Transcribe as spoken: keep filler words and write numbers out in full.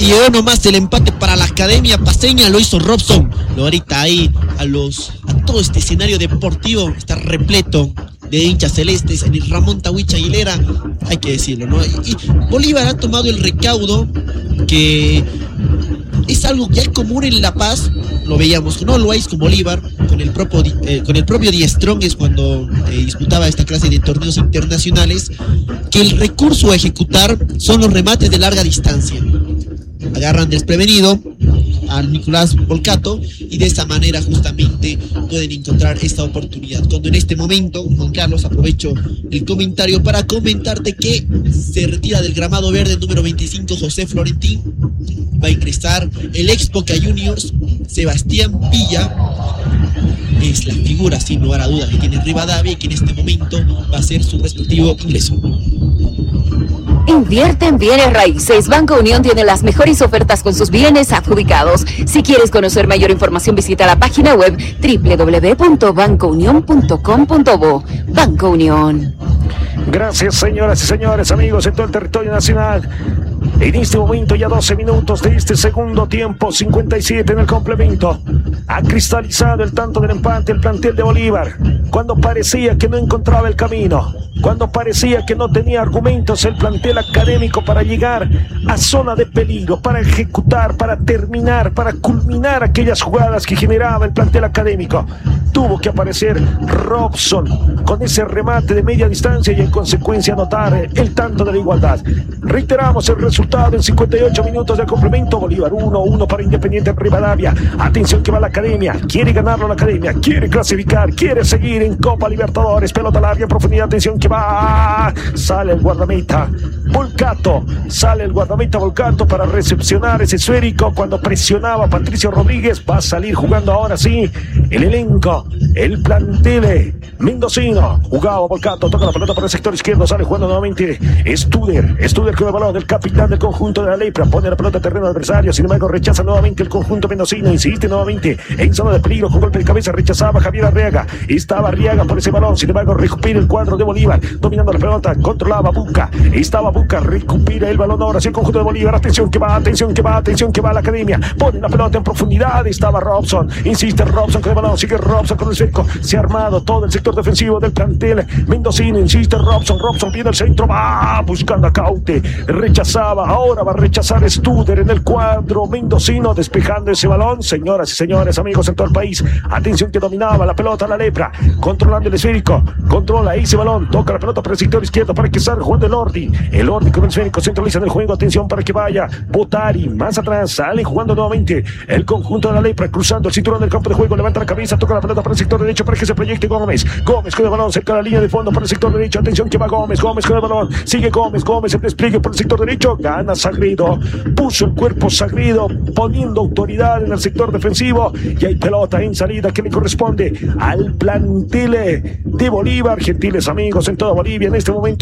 llegó nomás el empate para la Academia Paceña, lo hizo Robson. Lo ahorita ahí a los a todo este escenario deportivo está repleto de hinchas celestes en el Ramón Tawich Aguilera, hay que decirlo, ¿no? Y, y Bolívar ha tomado el recaudo que es algo ya común en La Paz, lo veíamos con Always, con Bolívar, con el propio, eh, con el propio Die Strongest cuando eh, disputaba esta clase de torneos internacionales, que el recurso a ejecutar son los remates de larga distancia. Agarran desprevenido a Nicolás Volcato y de esa manera justamente pueden encontrar esta oportunidad. Cuando en este momento, Juan Carlos, aprovecho el comentario para comentarte que se retira del gramado verde el número veinticinco José Florentín, va a ingresar el ex Boca Juniors Sebastián Villa, es la figura sin lugar a dudas que tiene Rivadavia y que en este momento va a ser su respectivo ingreso. Invierte en bienes raíces. Banco Unión tiene las mejores ofertas con sus bienes adjudicados. Si quieres conocer mayor información, visita la página web doble u doble u doble u punto banco unión punto com punto bo. Banco Unión. Gracias, señoras y señores, amigos en todo el territorio nacional. En este momento ya doce minutos de este segundo tiempo, cincuenta y siete en el complemento. Ha cristalizado el tanto del empate el plantel de Bolívar. Cuando parecía que no encontraba el camino, cuando parecía que no tenía argumentos el plantel académico para llegar a zona de peligro, para ejecutar, para terminar, para culminar aquellas jugadas que generaba el plantel académico, tuvo que aparecer Robson con ese remate de media distancia y en consecuencia anotar el tanto de la igualdad. Reiteramos el resultado en cincuenta y ocho minutos del complemento. Bolívar uno uno para Independiente en Rivadavia. Atención que va la Academia, quiere ganarlo la Academia, quiere clasificar, quiere seguir en Copa Libertadores. Pelota larga en profundidad, atención que va, sale el guardameta Volcato, sale el guardameta Volcato para recepcionar ese esférico cuando presionaba a Patricio Rodríguez. Va a salir jugando ahora sí el elenco, el plantel mendocino. Jugaba Volcato, toca la pelota por el sector izquierdo, sale jugando nuevamente Studer, Studer con el balón del capitán del conjunto de la Lepra, pone la pelota a terreno adversario, sin embargo rechaza nuevamente el conjunto mendocino, insiste nuevamente en zona de peligro, con golpe de cabeza rechazaba Javier Arriaga, estaba Arriaga por ese balón, sin embargo recupera el cuadro de Bolívar, dominando la pelota, controlaba Buca, estaba Buca, recupera el balón ahora sí el conjunto de Bolívar, atención que va, atención que va, atención que va la Academia, pone la pelota en profundidad, estaba Robson, insiste Robson con el balón, sigue Robson con el cerco, se ha armado todo el sector defensivo del plantel mendocino, insiste Robson, Robson viene el centro, va buscando a Caute, rechazaba, ahora va a rechazar Studer en el cuadro mendocino, despejando ese balón, señoras y señores, amigos en todo el país, atención que dominaba la pelota la Lepra, controlando el esférico, controla ese balón, toca la pelota por el sector izquierdo para que salga jugando el Ordi, el Ordi con el esférico centraliza en el juego, atención para que vaya Botari, más atrás, sale jugando nuevamente el conjunto de la Lepra, cruzando el cinturón del campo de juego, levanta la cabeza, toca la pelota para el sector derecho para que se proyecte Gómez, Gómez con el balón cerca de la línea de fondo para el sector derecho, atención que va Gómez, Gómez con el balón, sigue Gómez, Gómez el despliegue por el sector derecho, gana Sagredo, puso el cuerpo Sagredo, poniendo autoridad en el sector defensivo, y hay pelota en salida que le corresponde al plantel de Bolívar, gentiles amigos en toda Bolivia en este momento.